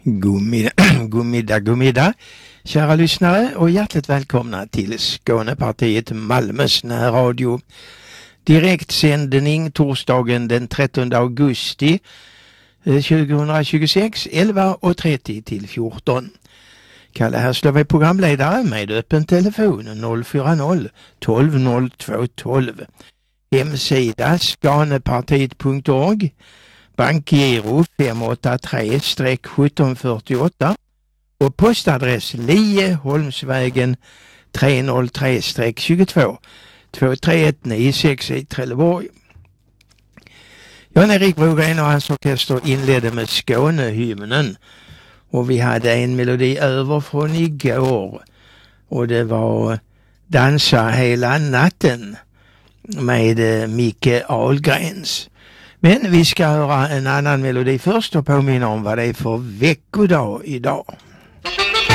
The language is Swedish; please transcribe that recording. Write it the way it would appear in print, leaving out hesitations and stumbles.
God middag, kära lyssnare, och hjärtligt välkomna till Skånepartiet Malmös närradio. Direktsändning torsdagen den 13 augusti 2026, 11.30 till 14. Kalle Härslöv är programledare med öppen telefon 040 12 02 12. Hemsida skanepartiet.org. Bankgiro 583-1748 och postadress Lieholmsvägen 303-22 23196 i Trelleborg. Jan-Erik Brogren och hans orkester inledde med Skånehymnen, och vi hade en melodi över från igår, och det var Dansa hela natten med Micke Ahlgrens. Men vi ska höra en annan melodi först och påminna om vad det är för veckodag idag.